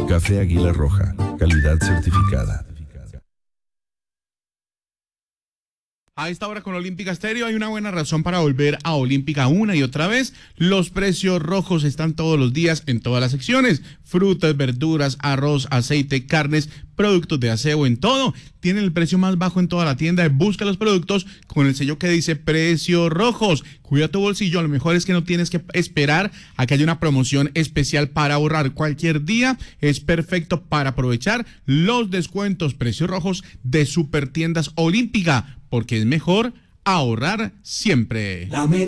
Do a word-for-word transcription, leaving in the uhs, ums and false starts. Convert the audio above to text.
Café Águila Roja, calidad certificada. A esta hora con Olímpica Estéreo hay una buena razón para volver a Olímpica una y otra vez. Los precios rojos están todos los días en todas las secciones. Frutas, verduras, arroz, aceite, carnes, productos de aseo, en todo. Tienen el precio más bajo en toda la tienda. Busca los productos con el sello que dice precios rojos. Cuida tu bolsillo, a lo mejor es que no tienes que esperar a que haya una promoción especial para ahorrar. Cualquier día es perfecto para aprovechar los descuentos precios rojos de Supertiendas Olímpica, porque es mejor ahorrar siempre.